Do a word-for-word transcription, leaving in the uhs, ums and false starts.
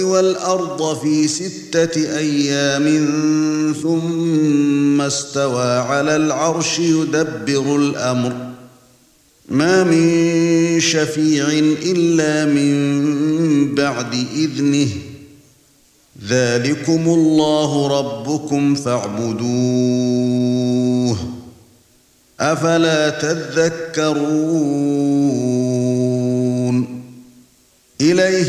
والأرض في ستة أيام ثم استوى على العرش يدبر الأمر ما من شفيع إلا من بعد إذنه ذلكم الله ربكم فاعبدوه أفلا تذكرون إليه